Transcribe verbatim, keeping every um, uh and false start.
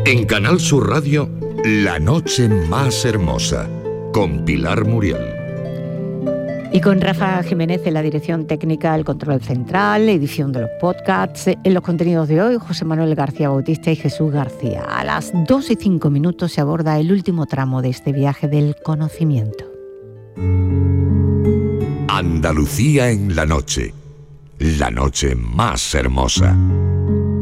En Canal Sur Radio, La Noche Más Hermosa, con Pilar Muriel. Y con Rafa Jiménez en la dirección técnica, el control central, edición de los podcasts. En los contenidos de hoy, José Manuel García Bautista y Jesús García. A las dos y cinco minutos se aborda el último tramo de este viaje del conocimiento. Andalucía en la noche, la noche más hermosa.